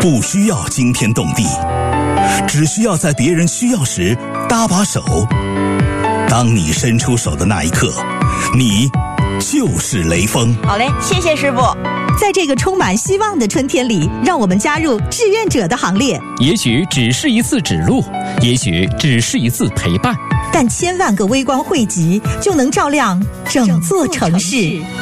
不需要惊天动地，只需要在别人需要时搭把手。当你伸出手的那一刻，你就是雷锋。 好嘞，谢谢师傅。 在这个充满希望的春天里，让我们加入志愿者的行列。 也许只是一次指路，也许只是一次陪伴， 但千万个微光汇集，就能照亮整座城市。